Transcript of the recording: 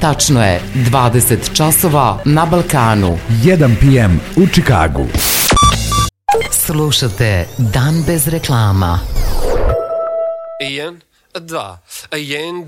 Tačno je 20 časova na Balkanu. 1 PM u Čikagu. Slušate Dan bez reklama. 1, 2, 1,